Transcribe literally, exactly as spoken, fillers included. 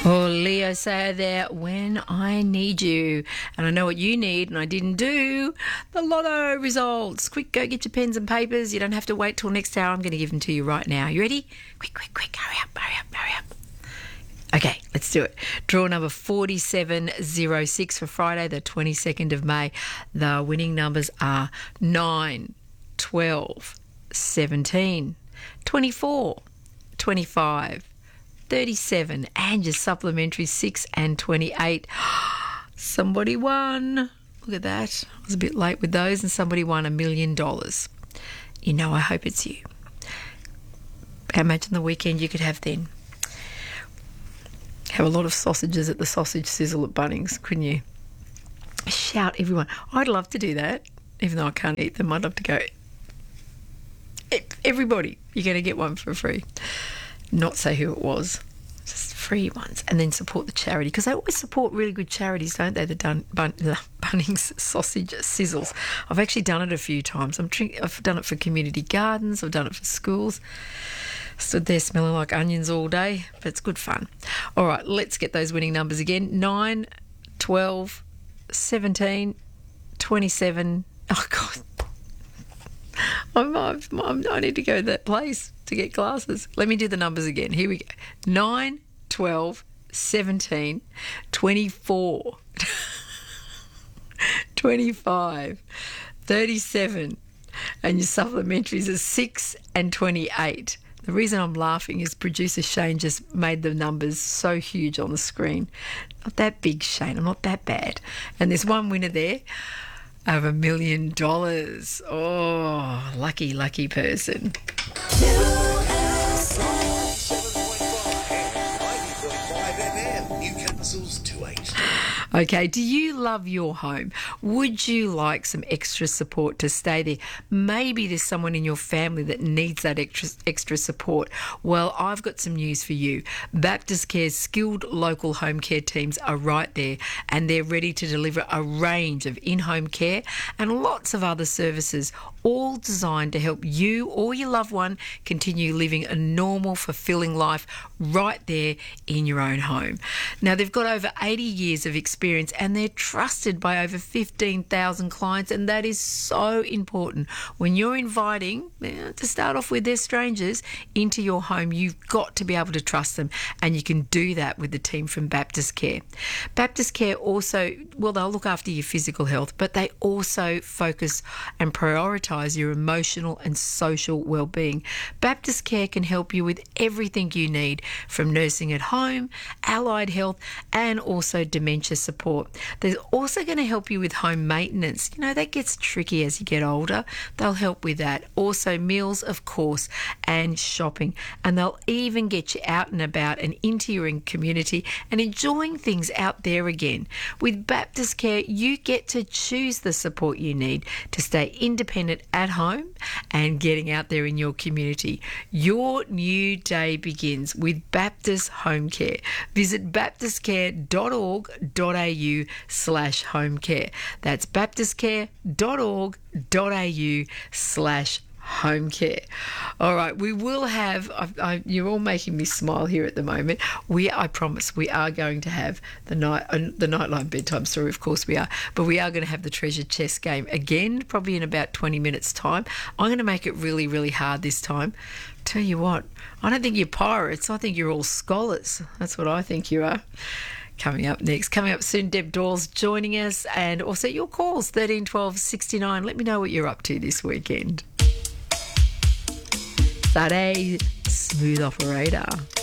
Oh, Leo say there, when I need you. And I know what you need, and I didn't do. The lotto results. Quick, go get your pens and papers. You don't have to wait till next hour. I'm going to give them to you right now. You ready? Quick, quick, quick. Hurry up, hurry up, hurry up. Okay, let's do it. Draw number forty-seven oh six for Friday, the twenty-second of May. The winning numbers are nine, twelve, seventeen, twenty-four, twenty-five, thirty-seven, and your supplementary six and twenty-eight. Somebody won. Look at that. I was a bit late with those, and somebody won a million dollars. You know, I hope it's you. Imagine the weekend you could have then. Have a lot of sausages at the sausage sizzle at Bunnings, couldn't you? Shout, everyone. I'd love to do that, even though I can't eat them. I'd love to go, everybody, you're going to get one for free. Not say who it was, just free ones, and then support the charity, because they always support really good charities, don't they? The Dun- Bun- the Bunnings sausage sizzles. I've actually done it a few times. I'm tr- I've done it for community gardens. I've done it for schools. Stood there smelling like onions all day, but it's good fun. All right, let's get those winning numbers again. nine, twelve, seventeen, twenty-seven. Oh, God. I'm, I'm, I'm, I need to go to that place to get glasses. Let me do the numbers again. Here we go. nine, twelve, seventeen, twenty-four, twenty-five, thirty-seven, and your supplementaries are six and twenty-eight. The reason I'm laughing is producer Shane just made the numbers so huge on the screen. Not that big, Shane. I'm not that bad. And there's one winner there of a million dollars. Oh, lucky, lucky person. Okay, do you love your home? Would you like some extra support to stay there? Maybe there's someone in your family that needs that extra extra support. Well, I've got some news for you. Baptist Care's skilled local home care teams are right there, and they're ready to deliver a range of in-home care and lots of other services, all designed to help you or your loved one continue living a normal, fulfilling life right there in your own home. Now, they've got over eighty years of experience, and they're trusted by over fifteen thousand clients, and that is so important. When you're inviting, eh, to start off with, they're strangers, into your home, you've got to be able to trust them, and you can do that with the team from Baptist Care. Baptist Care also, well, they'll look after your physical health, but they also focus and prioritise your emotional and social well-being. Baptist Care can help you with everything you need, from nursing at home, allied health, and also dementia support. They're also going to help you with home maintenance. You know, that gets tricky as you get older. They'll help with that. Also meals, of course, and shopping. And they'll even get you out and about and into your community and enjoying things out there again. With Baptist Care, you get to choose the support you need to stay independent at home and getting out there in your community. Your new day begins with Baptist Home Care. Visit baptistcare.org.au slash home care. That's baptistcare.org.au slash home care. All right, we will have, I, I, you're all making me smile here at the moment. We, I promise, we are going to have the night, uh, the Nightline bedtime story, of course we are, but we are going to have the treasure chest game again, probably in about twenty minutes time. I'm going to make it really, really hard this time. Tell you what, I don't think you're pirates. I think you're all scholars. That's what I think you are. Coming up next, coming up soon, Deb Dawes joining us, and also your calls, thirteen twelve sixty-nine. Let me know what you're up to this weekend. Sade, Smooth Operator.